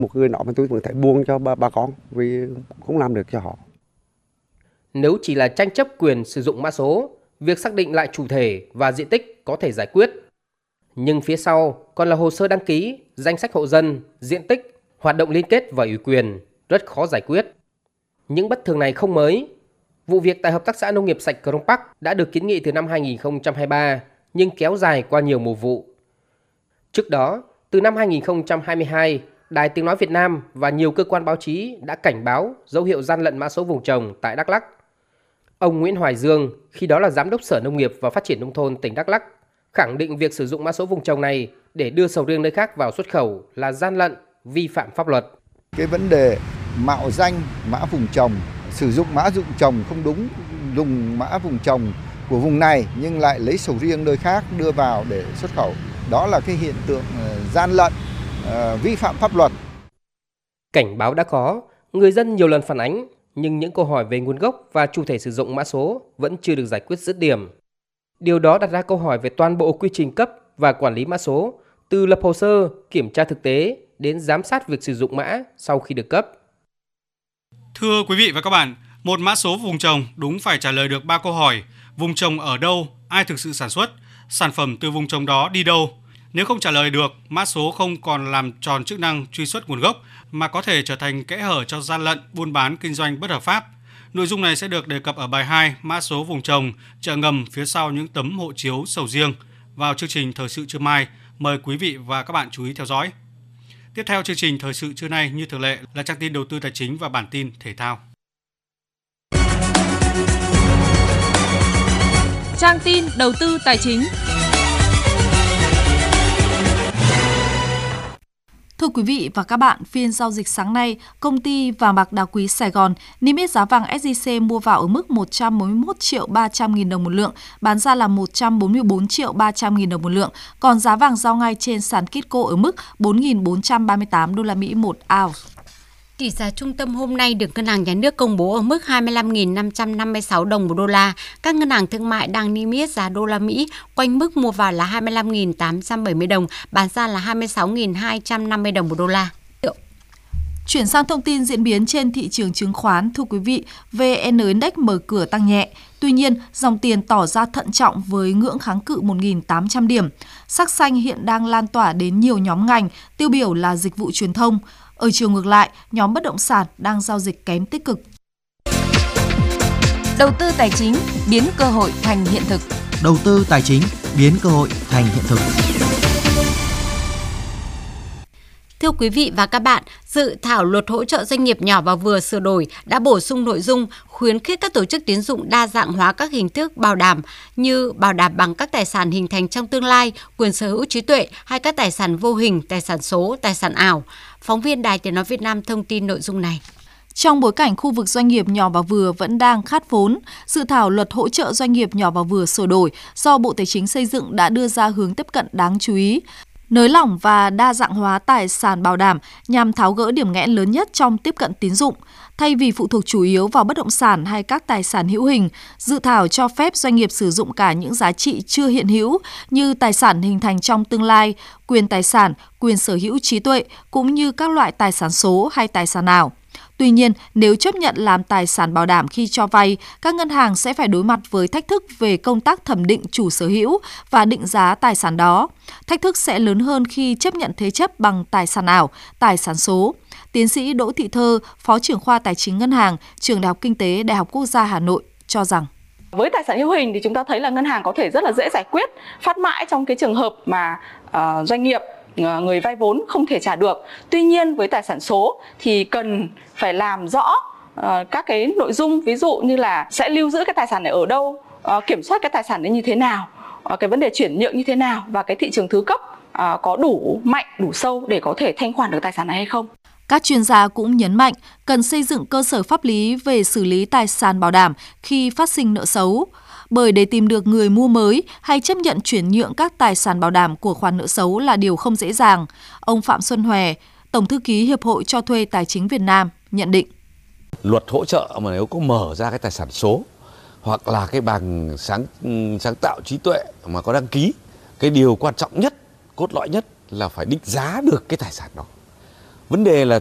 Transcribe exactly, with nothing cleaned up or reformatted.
Một người nói mà tôi vẫn thấy buồn cho bà, bà con vì không làm được cho họ. Nếu chỉ là tranh chấp quyền sử dụng mã số, việc xác định lại chủ thể và diện tích có thể giải quyết. Nhưng phía sau còn là hồ sơ đăng ký, danh sách hộ dân, diện tích, hoạt động liên kết và ủy quyền, rất khó giải quyết. Những bất thường này không mới. Vụ việc tại Hợp tác xã Nông nghiệp sạch Crong Park đã được kiến nghị từ năm hai nghìn không trăm hai mươi ba, nhưng kéo dài qua nhiều mùa vụ. Trước đó, từ năm hai nghìn không trăm hai mươi hai, Đài Tiếng Nói Việt Nam và nhiều cơ quan báo chí đã cảnh báo dấu hiệu gian lận mã số vùng trồng tại Đắk Lắk. Ông Nguyễn Hoài Dương, khi đó là Giám đốc Sở Nông nghiệp và Phát triển Nông thôn tỉnh Đắk Lắk, khẳng định việc sử dụng mã số vùng trồng này để đưa sầu riêng nơi khác vào xuất khẩu là gian lận, vi phạm pháp luật. Cái vấn đề mạo danh mã vùng trồng, sử dụng mã vùng trồng không đúng, dùng mã vùng trồng của vùng này nhưng lại lấy sầu riêng nơi khác đưa vào để xuất khẩu, đó là cái hiện tượng gian lận, vi phạm pháp luật. Cảnh báo đã có, người dân nhiều lần phản ánh, nhưng những câu hỏi về nguồn gốc và chủ thể sử dụng mã số vẫn chưa được giải quyết dứt điểm. Điều đó đặt ra câu hỏi về toàn bộ quy trình cấp và quản lý mã số, từ lập hồ sơ, kiểm tra thực tế đến giám sát việc sử dụng mã sau khi được cấp. Thưa quý vị và các bạn, một mã số vùng trồng đúng phải trả lời được ba câu hỏi: vùng trồng ở đâu, ai thực sự sản xuất, sản phẩm từ vùng trồng đó đi đâu. Nếu không trả lời được, mã số không còn làm tròn chức năng truy xuất nguồn gốc mà có thể trở thành kẽ hở cho gian lận, buôn bán, kinh doanh bất hợp pháp. Nội dung này sẽ được đề cập ở bài hai, mã số vùng trồng, chợ ngầm phía sau những tấm hộ chiếu sầu riêng, vào chương trình Thời sự trưa mai. Mời quý vị và các bạn chú ý theo dõi. Tiếp theo chương trình Thời sự trưa nay như thường lệ là trang tin đầu tư tài chính và bản tin thể thao. Trang tin đầu tư tài chính. Thưa quý vị và các bạn, phiên giao dịch sáng nay, công ty vàng bạc đá quý Sài Gòn niêm yết giá vàng ét gi xê mua vào ở mức một trăm bốn mươi mốt triệu ba trăm nghìn đồng một lượng, bán ra là một trăm bốn mươi bốn triệu ba trăm nghìn đồng một lượng, còn giá vàng giao ngay trên sàn Kitco ở mức bốn nghìn bốn trăm ba mươi tám đô la Mỹ một ounce. Tỷ giá trung tâm hôm nay được Ngân hàng Nhà nước công bố ở mức hai mươi lăm nghìn năm trăm năm mươi sáu đồng một đô la. Các ngân hàng thương mại đang niêm yết giá đô la Mỹ quanh mức mua vào là hai mươi lăm nghìn tám trăm bảy mươi đồng, bán ra là hai mươi sáu nghìn hai trăm năm mươi đồng một đô la. Chuyển sang thông tin diễn biến trên thị trường chứng khoán, thưa quý vị, vê en Index mở cửa tăng nhẹ. Tuy nhiên, dòng tiền tỏ ra thận trọng với ngưỡng kháng cự một nghìn tám trăm điểm. Sắc xanh hiện đang lan tỏa đến nhiều nhóm ngành, tiêu biểu là dịch vụ truyền thông. Ở chiều ngược lại, nhóm bất động sản đang giao dịch kém tích cực. Đầu tư tài chính biến cơ hội thành hiện thực. Đầu tư tài chính biến cơ hội thành hiện thực. Thưa quý vị và các bạn, dự thảo luật hỗ trợ doanh nghiệp nhỏ và vừa sửa đổi đã bổ sung nội dung khuyến khích các tổ chức tín dụng đa dạng hóa các hình thức bảo đảm như bảo đảm bằng các tài sản hình thành trong tương lai, quyền sở hữu trí tuệ hay các tài sản vô hình, tài sản số, tài sản ảo. Phóng viên Đài Tiếng Nói Việt Nam thông tin nội dung này. Trong bối cảnh khu vực doanh nghiệp nhỏ và vừa vẫn đang khát vốn, dự thảo luật hỗ trợ doanh nghiệp nhỏ và vừa sửa đổi do Bộ Tài chính xây dựng đã đưa ra hướng tiếp cận đáng chú ý, nới lỏng và đa dạng hóa tài sản bảo đảm nhằm tháo gỡ điểm nghẽn lớn nhất trong tiếp cận tín dụng. Thay vì phụ thuộc chủ yếu vào bất động sản hay các tài sản hữu hình, dự thảo cho phép doanh nghiệp sử dụng cả những giá trị chưa hiện hữu như tài sản hình thành trong tương lai, quyền tài sản, quyền sở hữu trí tuệ cũng như các loại tài sản số hay tài sản ảo. Tuy nhiên, nếu chấp nhận làm tài sản bảo đảm khi cho vay, các ngân hàng sẽ phải đối mặt với thách thức về công tác thẩm định chủ sở hữu và định giá tài sản đó. Thách thức sẽ lớn hơn khi chấp nhận thế chấp bằng tài sản ảo, tài sản số. Tiến sĩ Đỗ Thị Thơ, Phó trưởng khoa Tài chính Ngân hàng, Trường Đại học Kinh tế Đại học Quốc gia Hà Nội cho rằng với tài sản hữu hình thì chúng ta thấy là ngân hàng có thể rất là dễ giải quyết phát mãi trong cái trường hợp mà uh, doanh nghiệp người vay vốn không thể trả được. Tuy nhiên với tài sản số thì cần phải làm rõ uh, các cái nội dung, ví dụ như là sẽ lưu giữ cái tài sản này ở đâu, uh, kiểm soát cái tài sản đấy như thế nào, uh, cái vấn đề chuyển nhượng như thế nào và cái thị trường thứ cấp uh, có đủ mạnh, đủ sâu để có thể thanh khoản được tài sản này hay không. Các chuyên gia cũng nhấn mạnh cần xây dựng cơ sở pháp lý về xử lý tài sản bảo đảm khi phát sinh nợ xấu. Bởi để tìm được người mua mới hay chấp nhận chuyển nhượng các tài sản bảo đảm của khoản nợ xấu là điều không dễ dàng. Ông Phạm Xuân Hòe, Tổng thư ký Hiệp hội Cho thuê Tài chính Việt Nam, nhận định. Luật hỗ trợ mà nếu có mở ra cái tài sản số hoặc là cái bằng sáng, sáng tạo trí tuệ mà có đăng ký, cái điều quan trọng nhất, cốt lõi nhất là phải định giá được cái tài sản đó. Vấn đề là